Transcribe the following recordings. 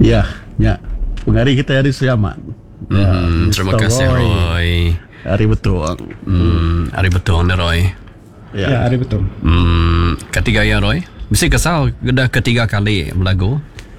Ya, ya. Pengari kita hari Siaman. Terima kasih Roy. Hari betul. Hari betul ni Roy. Ya, hari betul. Ketiga ya Roy. Mesti kesal dah ketiga kali berlagu.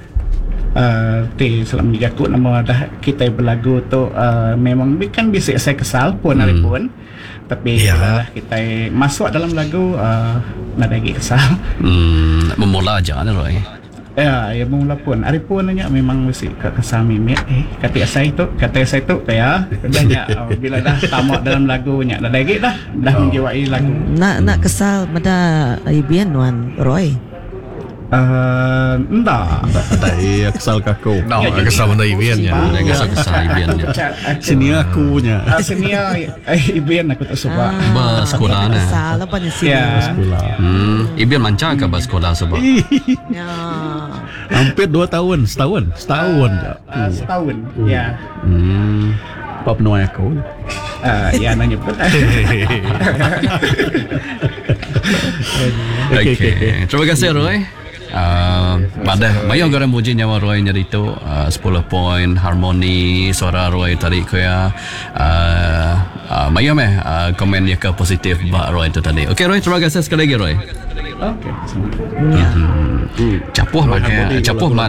Selama jakut nama dah kita berlagu tu memang kan bisa saya kesal pun hari pun. Tapi bila kita masuk dalam lagu nak lagi kesal. Memula aja ni Roy. Ya mula pun hari pun nanya memang mesti kesal mimik kata saya tu kayak bila dah tamat dalam lagunya dah lagi dah menjiwai lagu nak kesal pada Ibian Wan Roy. Enggak. Tadi kesal kaku. Kesal benda Ibiannya. Kesal Ibiannya. Sini akunya. Sini Ibian aku tak suka. Bas sekolah ni. Kesal apa ni sini? Ibian manca ke bas sekolah sebab. Ya. Hampir 2 tahun, setahun je. Setahun. Ya. Apa penuai aku? Ya nanya pun. Okay. Terima kasih Roy. Pada Mayo gara muji nyawa Roy nyari tu 10 poin harmoni suara Roy tadi kaya Mayo komen dia ke positif bak Roy tu tadi. Okay Roy, terima kasih sekali lagi Roy. Okay. Capuh mak.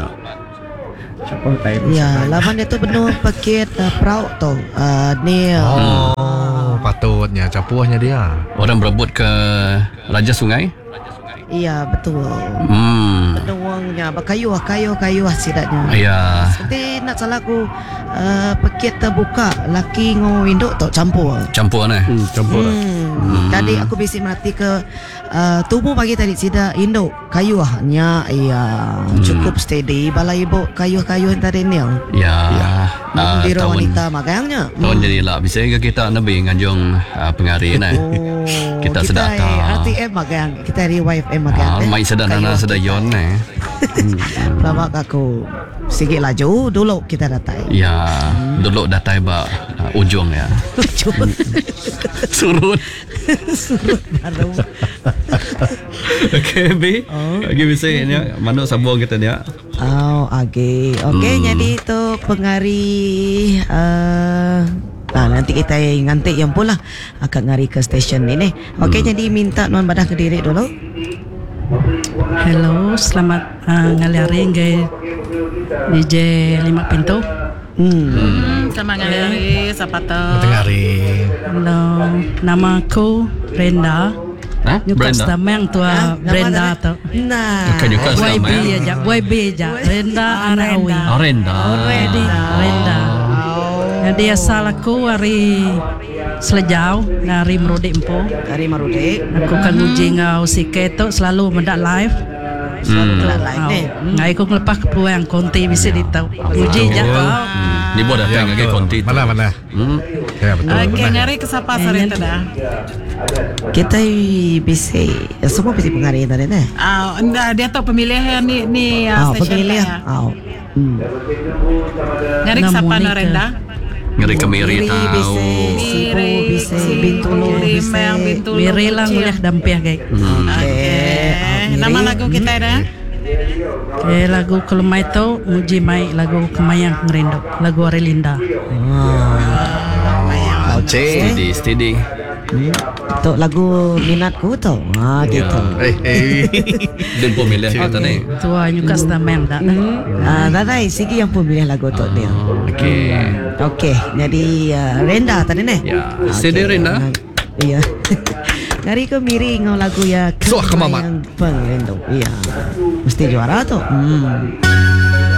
Ya, lawan dia tu penuh paket proud tu. Ni Patutnya capuhnya dia. Orang berebut ke Raja Sungai. iya betul. Penuh wangnya berkayu sidaknya. Ya. Seperti nak salah aku paket terbuka laki ngau induk tu campur ni. Campur. Tadi aku bisi mati ke tubuh pagi tadi sida induk kayu nya cukup steady balai ibu kayu tadi ni Ya. biro wanita makanya tahun jadi lah bisa ke kita nabi nganjung pengari ni. Kita sedang RTM makanya kita di YFM makanya mai sedang sedayon ni. bawa aku sikit laju dulu kita datai. Ya, dulu datai ba ujung ya. Surut baru. Okay, B. Okay, bisa ni mana sambung kita ni. Okay. Jadi tu pengari nanti kita ngantik yang pula akan ngari ke stesen ini. Okay, jadi minta Nuan Badah ke diri dulu. Hello, selamat ngaliaring ke DJ 5 Pintu. Selamat ngaliaring, siapa tahu. Tengari. Hello, nama aku Brenda. Brenda. Stameng tua Brenda tu. Nah. Kan juga sama. YB aja. Brenda Anawi. Brenda. Brenda. Jadi asal aku hari Selejau dari Merudi Empu. Dari Marudi. Aku kan uji ngau si keto selalu mendak live. Live ni. Ngai aku lepas ke peluang konti bisa ditau. Uji je. Ni buat datang lagi konti. Mana? Ya betul. Okay, nyari ke siapa sore tu dah? Kita bisa semua bisa pengari tadi ni. Dia tahu pemilihan ni pemilihan. Nyari ke siapa Narenda? Ngeri ke Miri tahu. Bisa Bintulu bisa Miri lah nguliah dampih guys. Nama lagu kita dah? Lagu Kelemai tu muji mai lagu Kemayang Ngerindo, lagu Arelinda. Steady. Tu lagu minatku tu. Gitu. Dia pemilih kita ni. Tua nyuka stameng dah. Dadai sigi yang pemilih lagu tu dia. Okey. Jadi Renda tadi ni. Ya. Steady Renda. Iya. Ngari ke Miri ngau lagu ya Suah kemamat. Penglindung. Iya. Mesti juara tu.